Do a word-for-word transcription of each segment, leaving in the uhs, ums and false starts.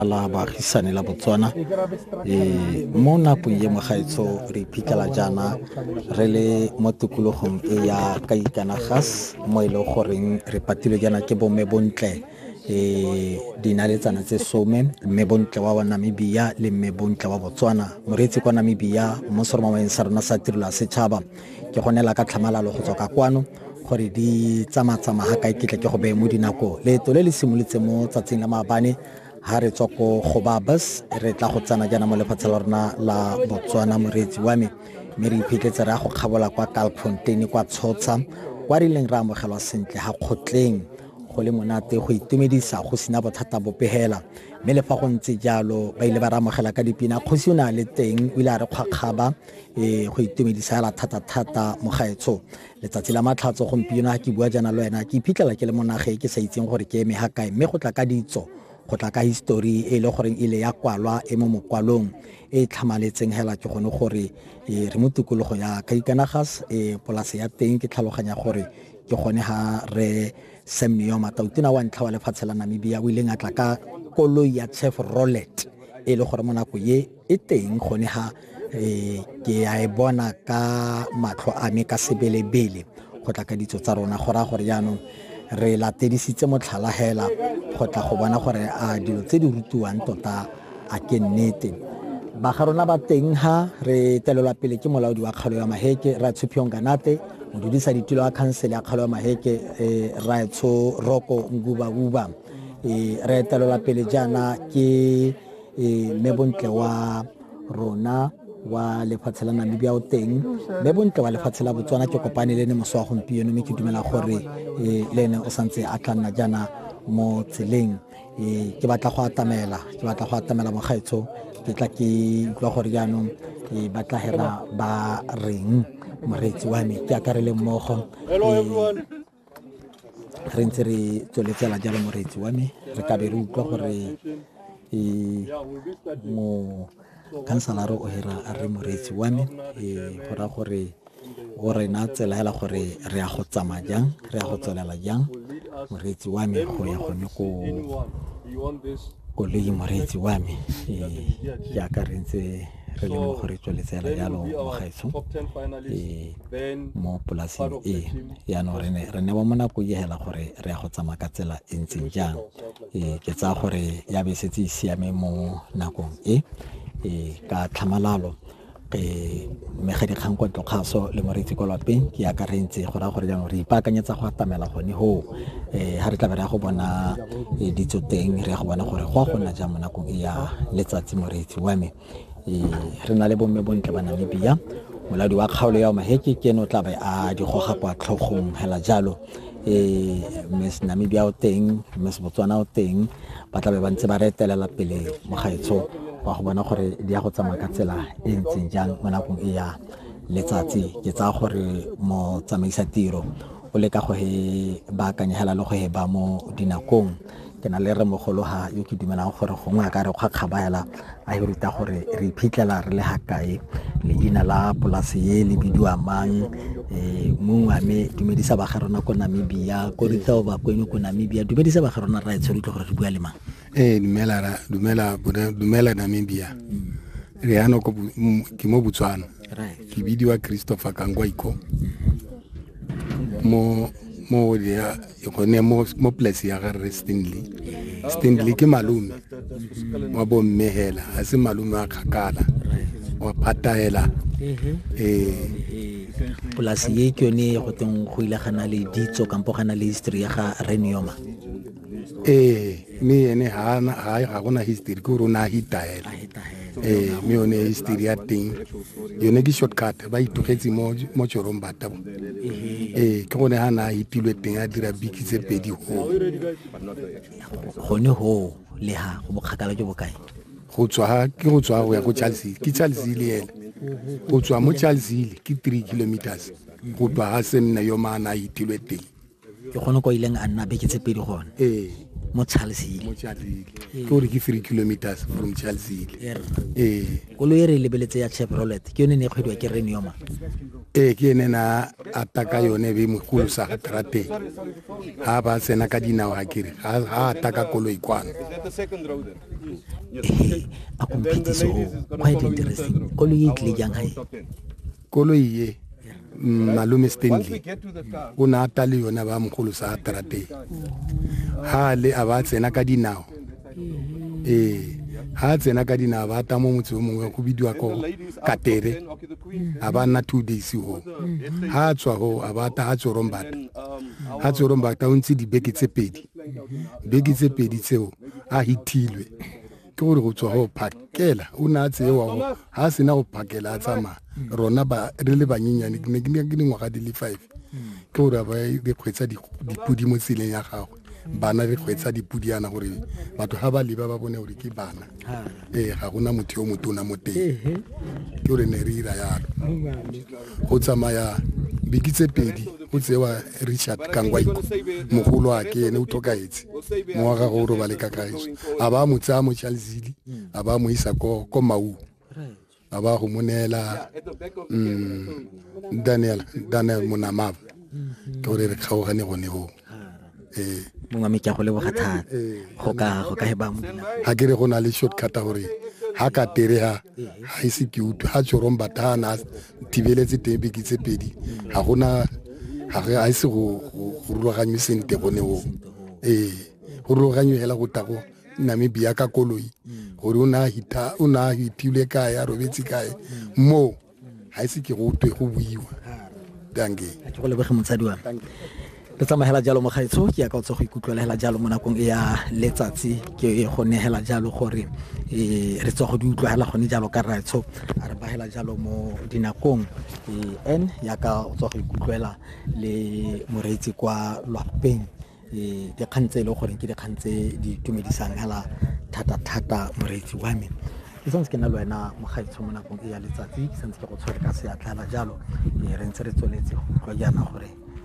la baagisane la Botswana e mo nakong ye mogaetsho re iphitlhela jaana re le mo tikologong e ya Kaikanagas mo e le goreng re patilwe jaana ke bomme bontle e dinaletsana tse some mme bontle wa Namibia le mme bontle wa Botswana moreetsi kwa Namibia mo seromameng sa rona sa tirelo ya setšhaba ke gonela ka tlhamalalo go tswa ka kwano gore di tsamatsama ga kae ke tle ke go beye mo dinako leeto le le simolotse mo tsatsing la maabane ha re tswa ko Gobabis re tla go tsana jana mo lefatshe la rona la Botswana moreetsi wa me mme re iphitlhetse re a go kgabola kwa Kalkfontein kwa Tshotsa kwa re leng re amogelwa sentle ga kgotleng go le monate go itumedisa go sina bothata bopehela mme le fa go ntse jalo ba ile ba re amogela ka dipina kgosi o na le teng o ile a re kgakgaba e go itumedisa la thata-thata mo gaetsho letsatsi la matlhatso gompieno ga ke bua jana le wena ke iphitlhela ke le mo nageng ke sa itseng gore ke eme ha kae mme go tla ka ditso go tla ka history e le goreng ile ya kwalwa e mo mokwalong e tlhamaletseng hela ke gone gore re mo tikologo ya Kaikanagas e polase ya teng ke tlhaloganya gore ke gone ha re Sam Nujoma tautina wa ntlha wa lefatshe la Namibia o ile ngatla ka koloi ya Chevrolet e le gore mo nako ye e teng gone ha e ke a e bona ka matlho a me ka sebelebele go tla ka ditso tsa rona go ra gore jaanong re latedisitse motlhala hela go tla go bona gore a dilo tse di rutiwang tota a ke nnete ba ga rona ba teng ha re telelwa pele ke molaodi wa kgalo ya Maheke Ratsuphion Ganate modudisa ditilo wa council ya kgalo ya Maheke Raitso Roko Nguba Uba e re telelwa pele jana ke mebontle wa rona wa lefatshe la Namibia o teng mme bontle wa lefatshe la Botswana ke kopane le ne moswa gompieno mme ke dumela gore le ene o santse a tlanna jana mo tseleng e ke batla go atamela ke batla go atamela mo gaetsho ke tla ke utlwa gore jaanong e batla hera ba reng moreetsi wa me ke akare le mmogo re ntse re tsweletsela jalo moreetsi wa me re ka be re utlwa gore e mo kansalaro o hira a re moreetsi wa me e gora gore o rena tsela hela gore re a go tsamaya jang re a go tswelela jang moreetsi wa me go ya gone ko koloi moreetsi wa me e ya ka re ntse re le mo gore tsweletsela jalo mo gaetsho e mo polaseng e ya no re ne re ne ba mona go yela gore re a go tsamaya ka tsela e ntseng jang e ke tsa gore ya be setse siame mo nakong e e ka tlhamalalo ke megedi kgang kwa tlokgaso le moreetsi kwa lapeng ke ya ka rentse go ra gore jaanong re ipaakanyetsa go atamela gone ho eh ha re tla bere go bona ditso teng re go bona gore go a gona ja mo nakong e ya letsatsi moreetsi wa me e re na le bomme bontle ba Namibia molaodi wa kgaolo ya Maheke ke no tla ba a di goga kwa tlhogong hela jalo e mes Namibia o teng mes Botswana o teng ba tla be ba ntse ba retelela pele mo gaetsho wa go bona gore di ya go tsamaya ka tsela e ntseng jang mo nakong e ya letsatsi ke tsa gore mo tsamaisa tiro o le ka go he ba kanyela le go he ba mo dinakong ke na le re mogolo ha yo ke dumelang gore gongwe ka re kgakgabaela a e ruta gore re iphitlhela re le hakae le ina la polase ye le bidiwa mang e mongwe me dumedisa ba garona ko Namibia ko ritao ba kweno ko Namibia dumedisa ba garona ra itse re tlo gore re bua le mang eh dumela ra dumela dumela Namibia re ano ko ke mo Botswana ke bidiwa Christopher Kangwaiko mo mo ya gone mo mo place ya ga Stanley Stanley ke malume wa bo mmehela a se malume a khakala wa pataela eh polasi ye ke yone go teng go ile gana le ditso kampo gana le history ya ga Nujoma eh me ene ha na ha gona history go rona hitaela eh me yone history ya teng yone ke shortcut ba itogetse mo mo Choromba tabo eh ke gone ha na hitilwe teng a dira bikitse pedi ho gone ho le ha go bokgakala jo bokae go tswa ke go tswa go ya go Chelsea ke Chelsea le ela go tswa mo Chelsea ke three kilometers go tswa ha se nna yo mana hitilwe teng ke gone go ileng a nna beketse pedi gone eh mo Charlesville mo Charlesville ke gore ke three kilometers from Charlesville eh kolo e re lebeletse ya Chevrolet ke yone ne kgwediwa ke Renioma eh ke ene na ataka yone be mogolo sa gatrate ha ba sena ka dinao ha kere ha ataka kolo ikwana eh a competiso quite interesting kolo e tle jang hai kolo ye Malume Stanley o na tale yona ba mogolo sa gatrate ha le a ba tsena ka dinao eh ha tsena ka dinao ba ta mo motse o mongwe go bidiwa ko Katere a ba na two days ho ha tswa ho a ba ta ha tsorombata ha tsorombata o ntse di beke tse pedi beke tse pedi tseo a hitilwe ke gore go tswa ho phakela o na tsewa ho ha sena go phakela a tsama rona ba re le banyenyane ke ne ke ne ke ngwaga di le five ke gore ba di kgwetsa dipudi mo tseleng ya gago bana re kgwetsa dipudiana gore batho ha ba leba ba bone gore ke bana eh ga gona motho o motona mo teng ke gore ne re ira yalo go tsamaya bikitse pedi o tsewa Richard Kangwaiko mogolo a ke ene o tokaetse mo wa ga go ro ba le kakaiso a ba mo tsa mo Charlesville a ba mo isa ko ko Mau a ba go monela Daniel Daniel Monamava ke gore re kgaogane gone go eh mongwe me ke go le bogathata go ka go ka he ba mo ha ke re go na le shortcut gore ha ka tere ha ha ise ke utu ha tsorombata na tibeletse tebe ke tse pedi ha gona ha ga ise go go rulaganya sente gone go eh go rulaganya hela go tago Namibia ka koloi gore o na hita o na hitile ka ya robetsi kae mo ha ise ke go twe go buiwa dange ke go lebege motsadi wa le tsamahela jalo mo gaetso ke ya ka tso go ikutlwela hela jalo mo nakong e ya letsatsi ke go nehela jalo gore e re tso go di utlwela gone jalo ka raetso a re bahela jalo mo dinakong e en ya ka tso go ikutlwela le moreetsi kwa Lwapeng e di khantse le gore ke di khantse di tumedisang hela thata thata moreetsi wa me ke santse ke na le wena mo gaetso mo nakong e ya letsatsi ke santse ke go tshwere ka se ya tlala jalo e re ntse re tsweletse go utlwa jana gore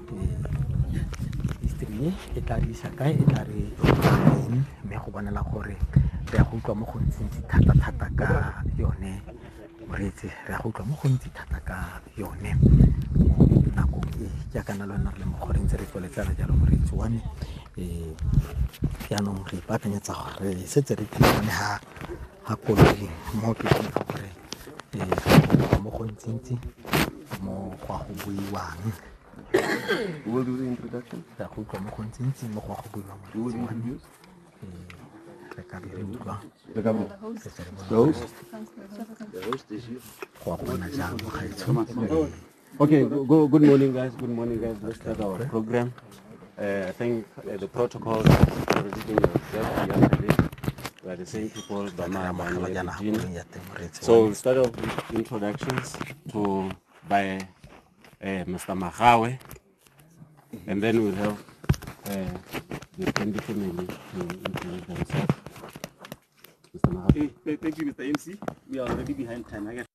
history e tla di sa kae e tla re me go bonela gore re a go utlwa mo go ntsi thata thata ka yone moreetsi re a go utlwa mo go ntsi thata ka yone mo nakong e ya kana lona re le mo gore ntse re tsweletsana jalo moreetsi wa me eh yaanong re ipakanyetsa gore setse re tlile ha ha koloi mo ke go gore eh mo go ntsi mo go go buiwang. We'll do the introduction. Da go tlo mo go ntsi mo go go buiwang. Who will introduce? Le ka be re utlwa. The governor. The host. The host is you. Go go na jang go gaetso. Okay, go, good morning guys, good morning guys. Let's start our program. Uh, I think uh, the protocol for reading yourself yesterday, we are the same people, Bama, Bama, so we'll start off with introductions to by uh, Mister Mahawe, and then we'll have uh, the Kendi family to introduce themselves. Mister Mahawe. Hey, thank you, Mister M C. We are already behind time. I guess.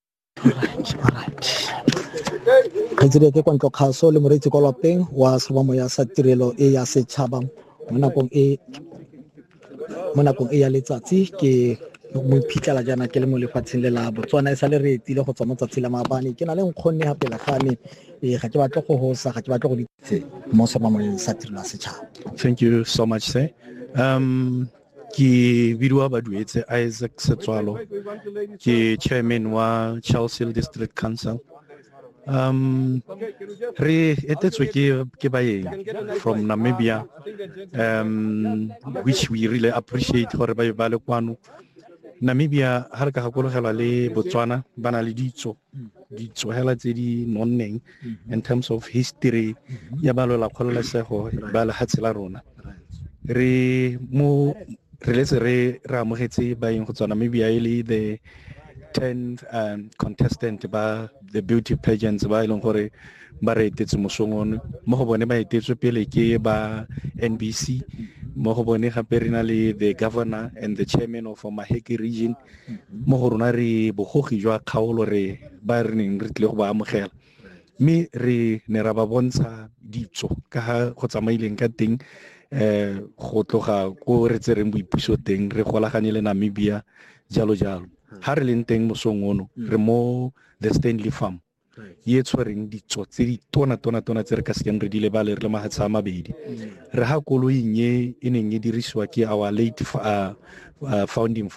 Khaitsere ke kontlo khaso le moreetsi kwa Lwapeng wa sebamo ya sa tirelo e ya setšhaba mo nakong e mo nakong e ya letsatsi ke mo phitlala jana ke le mo lefatsheng le la Botswana e sa le re etile go tswa mo tsatsi la maabane ke na le nkgonne hape la gane e ga ke batle go hosa ga ke batle go ditse mo sebamo ya sa tirelo ya setšhaba. Thank you so much, sir. Um Ki bidwa baduetse Isaac Setswalo, ki chairman wa Charlesville District Council. Um, re etetswe ke ke baeng from Namibia, um, which we really appreciate gore ba ba le kwano. Namibia ha re ka gakologelwa le Botswana bana le ditso ditso hela tse di nonneng in terms of history ya balola kgololesego ba le hatsela rona. Re mo re letse re ra mogetse baeng go tswa Namibia ile the tenth um, contestant ba the beauty pageants ba ileng gore ba re etetse mosongone mo go bone ba etetswe pele ke ba N B C mo go bone gape rena le the governor and the chairman of Maheke region mo go rona re bogogi jwa kgaolo re ba re neng re tle go ba amogela me re ne ra ba bontsha ditso ka go tsamaileng ka teng eh go tloga go re tsereng boipuso teng re golaganye le Namibia jalo jalo ha re leng teng mosong ono re mo the Stanley Farm ye tshwereng ditso tse di tona tona tona tse re ka sekeng re di lebale re le mahatsha a mabedi re ha koloing ye e neng e dirisiwa ke our late uh, uh, founding